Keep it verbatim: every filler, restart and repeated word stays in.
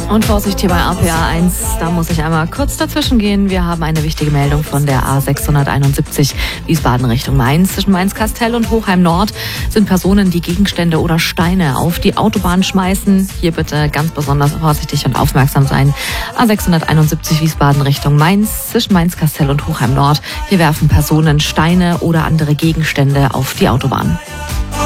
Und Vorsicht hier bei A P A eins, da muss ich einmal kurz dazwischen gehen. Wir haben eine wichtige Meldung von der A sechshunderteinundsiebzig Wiesbaden Richtung Mainz. Zwischen Mainz-Kastel und Hochheim-Nord sind Personen, die Gegenstände oder Steine auf die Autobahn schmeißen. Hier bitte ganz besonders vorsichtig und aufmerksam sein. A sechshunderteinundsiebzig Wiesbaden Richtung Mainz, zwischen Mainz-Kastel und Hochheim-Nord. Hier werfen Personen Steine oder andere Gegenstände auf die Autobahn.